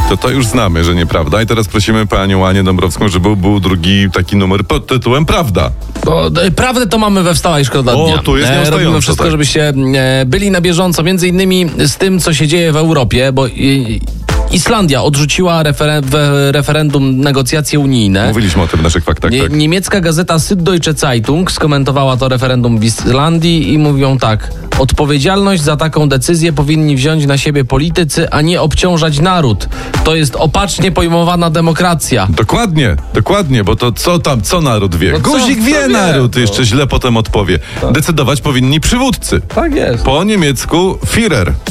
To już znamy, że nieprawda. I teraz prosimy panią Anię Dąbrowską, żeby był drugi taki numer pod tytułem Prawda. Prawdę to mamy we wstawaj szkoda dnia. O, tu jest nieustająco, robimy wszystko, tak. żebyście byli na bieżąco, między innymi z tym, co się dzieje w Europie, bo Islandia odrzuciła referendum negocjacje unijne. Mówiliśmy o tym w naszych faktach. Tak. Niemiecka gazeta Süddeutsche Zeitung skomentowała to referendum w Islandii i mówią tak: odpowiedzialność za taką decyzję powinni wziąć na siebie politycy, a nie obciążać naród. To jest opacznie pojmowana demokracja. Dokładnie, bo to co naród wie? No co Guzik wie, wie? naród, jeszcze źle potem odpowie. Decydować powinni przywódcy. Tak jest. Po niemiecku Führer.